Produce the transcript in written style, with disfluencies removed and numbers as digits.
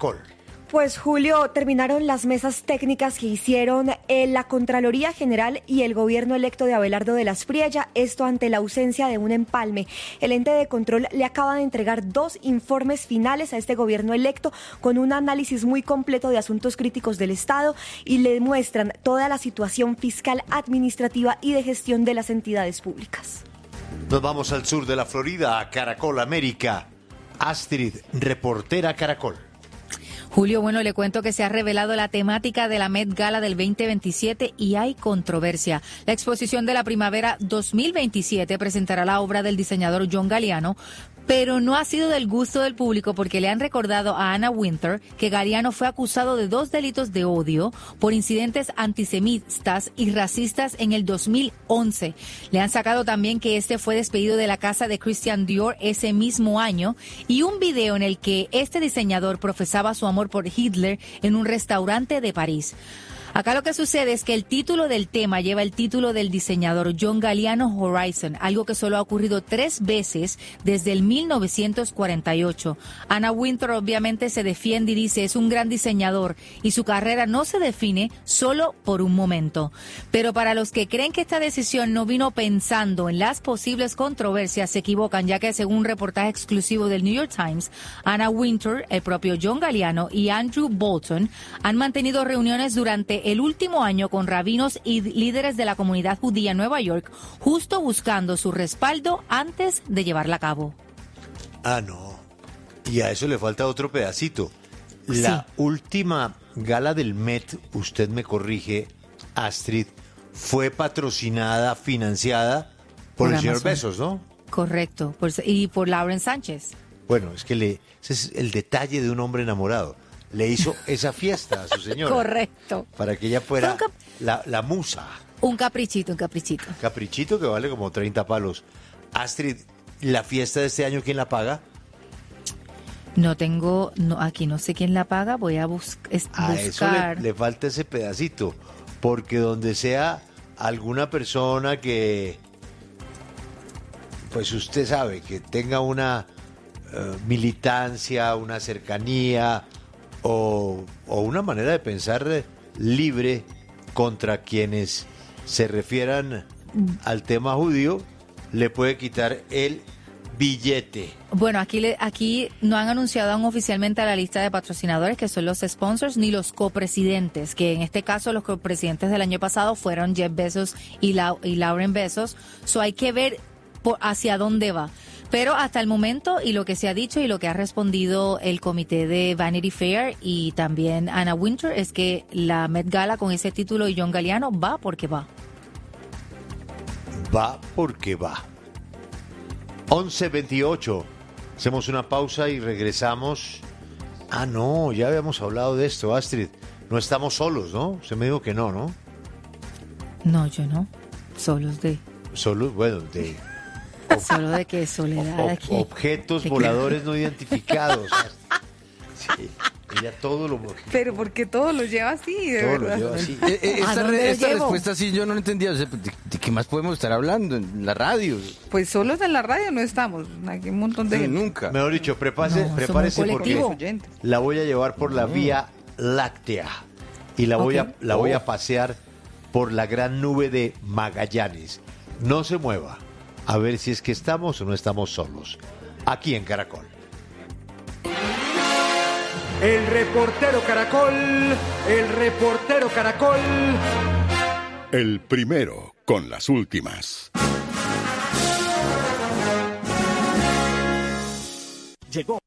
Caracol. Pues Julio, terminaron las mesas técnicas que hicieron la Contraloría General y el gobierno electo de Abelardo de las Priella, esto ante la ausencia de un empalme. El ente de control le acaba de entregar 2 informes finales a este gobierno electo con un análisis muy completo de asuntos críticos del Estado y le muestran toda la situación fiscal, administrativa y de gestión de las entidades públicas. Nos vamos al sur de la Florida, a Caracol América. Astrid, reportera Caracol. Julio, bueno, le cuento que se ha revelado la temática de la Met Gala del 2027 y hay controversia. La exposición de la primavera 2027 presentará la obra del diseñador John Galliano, pero no ha sido del gusto del público porque le han recordado a Anna Wintour que Galliano fue acusado de 2 delitos de odio por incidentes antisemitas y racistas en el 2011. Le han sacado también que este fue despedido de la casa de Christian Dior ese mismo año y un video en el que este diseñador profesaba su amor por Hitler en un restaurante de París. Acá lo que sucede es que el título del tema lleva el título del diseñador John Galliano Horizon, algo que solo ha ocurrido 3 veces desde el 1948. Anna Wintour obviamente se defiende y dice es un gran diseñador y su carrera no se define solo por un momento. Pero para los que creen que esta decisión no vino pensando en las posibles controversias se equivocan, ya que según un reportaje exclusivo del New York Times, Anna Wintour, el propio John Galliano y Andrew Bolton han mantenido reuniones durante el último año con rabinos y líderes de la comunidad judía en Nueva York, justo buscando su respaldo antes de llevarla a cabo. Ah, no. Y a eso le falta otro pedacito. La última gala del Met, usted me corrige, Astrid, fue patrocinada, financiada por el señor Bezos, ¿no? Correcto, y por Lauren Sánchez. Bueno, es que ese es el detalle de un hombre enamorado. Le hizo esa fiesta a su señora. Correcto. Para que ella fuera la musa. Un caprichito. Caprichito que vale como 30 palos. Astrid, ¿la fiesta de este año quién la paga? Aquí no sé quién la paga, voy a buscar. A eso le falta ese pedacito, porque donde sea alguna persona que, pues usted sabe, que tenga una militancia, una cercanía o una manera de pensar libre contra quienes se refieran al tema judío, le puede quitar el billete. Bueno, aquí no han anunciado aún oficialmente a la lista de patrocinadores, que son los sponsors, ni los copresidentes, que en este caso los copresidentes del año pasado fueron Jeff Bezos y Lauren Bezos. Hay que ver hacia dónde va. Pero hasta el momento, y lo que se ha dicho y lo que ha respondido el comité de Vanity Fair y también Anna Wintour, es que la Met Gala con ese título de John Galliano va porque va. Va porque va. 11:28. Hacemos una pausa y regresamos. Ah, no, ya habíamos hablado de esto, Astrid. No estamos solos, ¿no? Usted me dijo que no, ¿no? No, yo no. Solos de... Solos, bueno, de... Solo de que soledad aquí. Objetos voladores no identificados. Sí, ella todo lo... Pero porque todo lo lleva así, de todo verdad. lo lleva así. Esta respuesta sí yo no la entendía. O sea, ¿de qué más podemos estar hablando en la radio? Pues solos en la radio no estamos. Aquí un montón de gente. Nunca. Mejor dicho, prepárese porque la voy a llevar por la Vía Láctea y la voy a pasear por la gran nube de Magallanes. No se mueva. A ver si es que estamos o no estamos solos. Aquí en Caracol. El reportero Caracol. El primero con las últimas. Llegó